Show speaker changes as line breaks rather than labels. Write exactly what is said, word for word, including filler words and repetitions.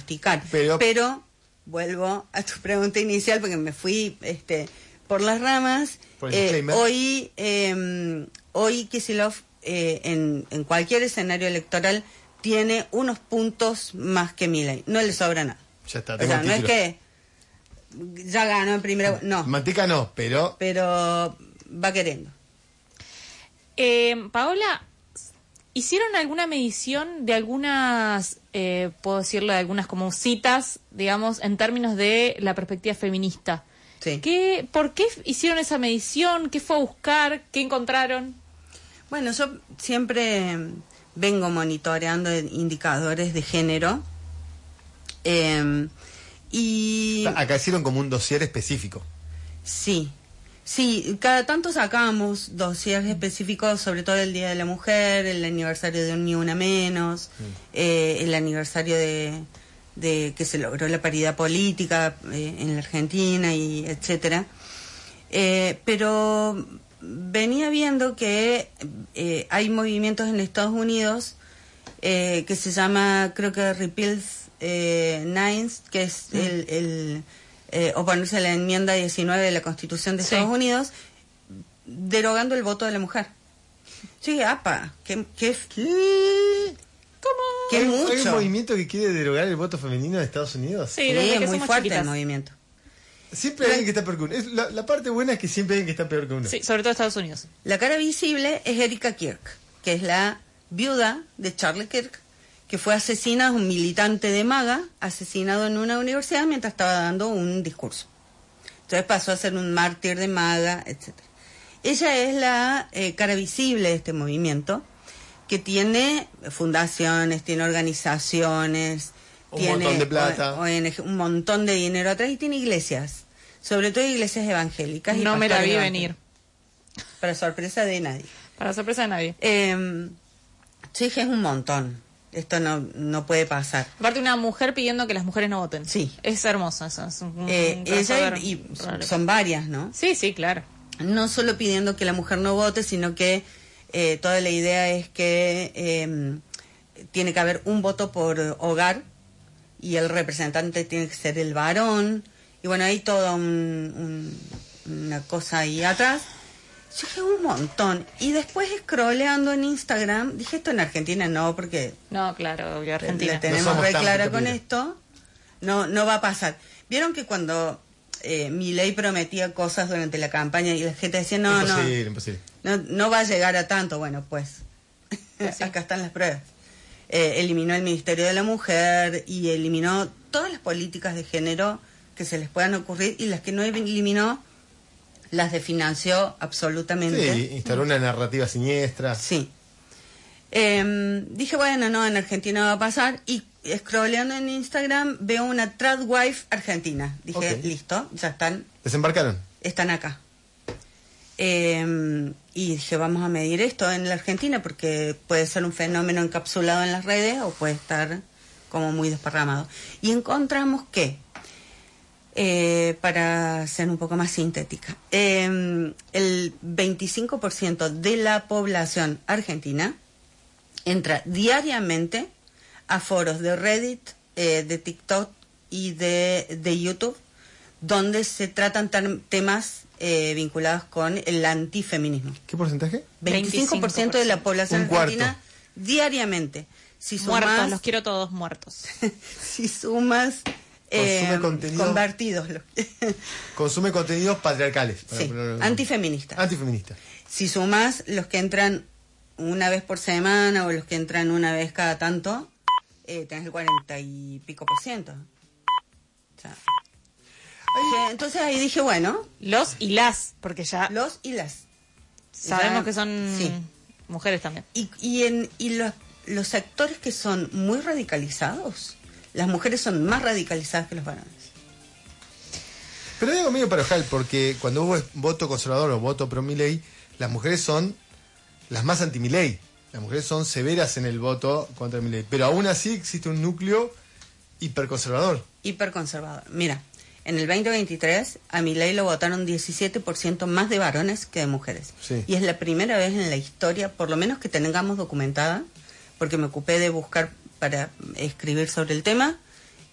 pronosticar.
Pero,
Pero vuelvo a tu pregunta inicial porque me fui este por las ramas.
Por
eh, hoy eh, hoy Kicillof eh, en, en cualquier escenario electoral tiene unos puntos más que Milei. No le sobra nada.
Ya está,
o sea, no es que ya ganó en primera... No.
Manteca no, pero...
Pero va queriendo.
Eh, Paola, ¿hicieron alguna medición de algunas, eh, puedo decirlo, de algunas como citas, digamos, en términos de la perspectiva feminista?
Sí.
¿Qué, ¿Por qué hicieron esa medición? ¿Qué fue a buscar? ¿Qué encontraron?
Bueno, yo siempre vengo monitoreando indicadores de género. Eh, y
acá hicieron como un dossier específico.
Sí. Sí, cada tanto sacamos dossiers específicos, sobre todo el Día de la Mujer, el aniversario de un Ni Una Menos, mm. eh, el aniversario de, de que se logró la paridad política eh, en la Argentina, y etcétera. Eh, pero venía viendo que eh, hay movimientos en Estados Unidos eh, que se llama, creo que Repeal eh, Nines, que es mm. el... el Eh, oponerse a la enmienda diecinueve de la Constitución de sí. Estados Unidos, derogando el voto de la mujer. Yo dije, apa, ¿qué? ¿Qué? ¿Qué?
¿Cómo?
¿Qué
¿Hay,
mucho?
¿Hay un movimiento que quiere derogar el voto femenino de Estados Unidos?
Sí,
sí,
desde que
muy
somos
fuerte
chiquitas.
el movimiento.
Siempre hay alguien que está peor que uno. Es, la, la parte buena es que siempre hay alguien que está peor que uno.
Sí, sobre todo Estados Unidos.
La cara visible es Erika Kirk, que es la viuda de Charlie Kirk, que fue asesinado, un militante de MAGA, asesinado en una universidad mientras estaba dando un discurso. Entonces pasó a ser un mártir de MAGA, etcétera. Ella es la eh, cara visible de este movimiento, que tiene fundaciones, tiene organizaciones,
un
tiene
montón de plata,
O N G, un montón de dinero atrás, y tiene iglesias, sobre todo iglesias evangélicas.
No
y
me la vi venir.
Para sorpresa de nadie.
Para sorpresa de nadie.
Eh, yo dije, es un montón. Esto no no puede pasar.
Aparte, una mujer pidiendo que las mujeres no voten.
Sí.
Es hermoso eso. Es un,
eh,
un
ella y, y son varias, ¿no?
Sí, sí, claro.
No solo pidiendo que la mujer no vote, sino que eh, toda la idea es que eh, tiene que haber un voto por hogar y el representante tiene que ser el varón. Y bueno, hay toda un, un, una cosa ahí atrás. Yo dije un montón. Y después scrolleando en Instagram, dije esto en Argentina no, porque...
No, claro, obvio, Argentina.
La tenemos
no
re clara
tan
con esto. No, no va a pasar. Vieron que cuando eh, Milei prometía cosas durante la campaña y la gente decía, no,
imposible,
no,
imposible.
no, no va a llegar a tanto. Bueno, pues, sí. Acá están las pruebas. Eh, eliminó el Ministerio de la Mujer y eliminó todas las políticas de género que se les puedan ocurrir, y las que no eliminó las desfinanció absolutamente.
Sí, instaló una narrativa siniestra.
Sí. Eh, dije, bueno, no, en Argentina va a pasar. Y scrolleando en Instagram veo una tradwife argentina. Dije, okay, listo, ya están.
¿Desembarcaron?
Están acá. Eh, y dije, vamos a medir esto en la Argentina, porque puede ser un fenómeno encapsulado en las redes o puede estar como muy desparramado. Y encontramos que... Eh, para ser un poco más sintética, eh, el veinticinco por ciento de la población argentina entra diariamente a foros de Reddit, eh, de TikTok y de, de YouTube, donde se tratan temas eh, vinculados con el antifeminismo.
¿Qué porcentaje?
veinticinco por ciento de la población
un
argentina
cuarto.
Diariamente. Si sumas,
muertos, los quiero todos muertos.
Si sumas...
Consume
eh,
contenido,
convertidos.
Consume contenidos patriarcales.
Sí, ponerlo, antifeministas.
Antifeministas.
Si sumas los que entran una vez por semana o los que entran una vez cada tanto, eh, tenés el cuarenta y pico por ciento. O sea, ahí, entonces ahí dije, bueno.
Los y las, porque ya...
Los y las.
Sabemos
ya,
que son sí. mujeres también.
Y, y, en, y los, los sectores que son muy radicalizados... Las mujeres son más radicalizadas que los varones.
Pero digo medio paradojal, porque cuando hubo voto conservador o voto pro Milei, las mujeres son las más anti-Milei. Las mujeres son severas en el voto contra Milei. Pero aún así existe un núcleo hiperconservador.
Hiperconservador. Mira, en el veinte veintitrés a Milei lo votaron diecisiete por ciento más de varones que de mujeres.
Sí.
Y es la primera vez en la historia, por lo menos que tengamos documentada, porque me ocupé de buscar... para escribir sobre el tema,